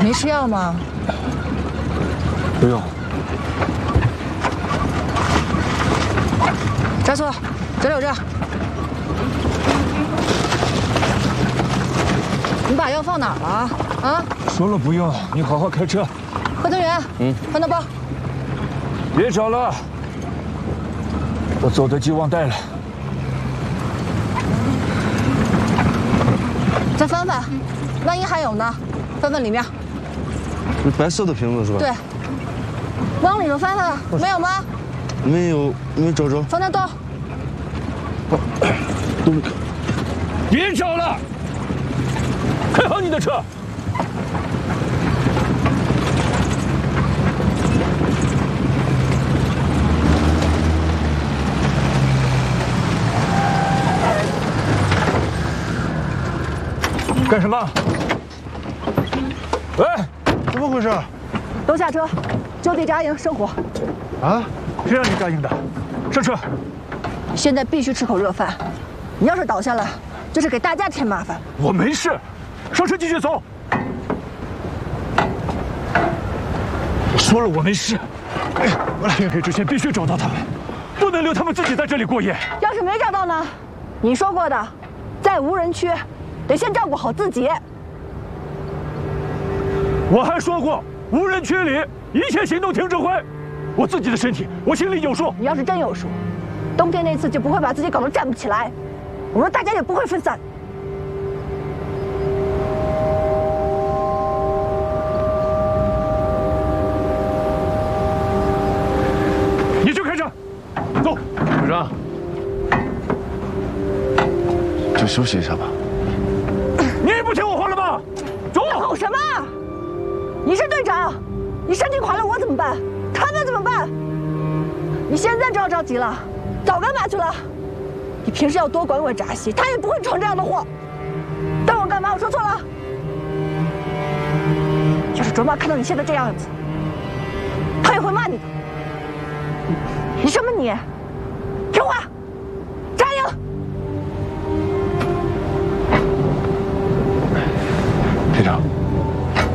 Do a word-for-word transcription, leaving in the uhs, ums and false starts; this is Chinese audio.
没吃药吗？ 不用。 扎错，这里有这。你把药放哪儿了？啊？ 说了不用，你好好开车。 贺增元，嗯，翻到包。 别找了，我走的急忘带了。 再翻翻，万一还有呢？翻翻里面。 是白色的瓶子是吧？ 对。往里头翻翻，没有吗？ 没有，没找着。 放那兜。 都没看。 别找了，开好你的车。干什么？喂， 怎么回事？ 都下车，就地扎营生活。 啊？谁让你答应的？上车。 现在必须吃口热饭，你要是倒下了，就是给大家添麻烦。 我没事，上车继续走。我说了我没事。天黑之前必须找到他们，不能留他们自己在这里过夜。 要是没找到呢？你说过的，在无人区，得先照顾好自己。 我还说过，无人区里一切行动听指挥。我自己的身体，我心里有数。 你要是真有数，冬天那次就不会把自己搞得站不起来。我说大家也不会分散。 你去开车，走。队长， 就休息一下吧。 你也不听我话了吗？走。 吼什么？你是队长，你身体垮了我怎么办？他们怎么办？你现在知道着急了，早干嘛去了？你平时要多管管扎西，他也不会闯这样的祸。瞪我干嘛？我说错了？要是卓玛看到你现在这样子，他也会骂你的。你什么你？听话。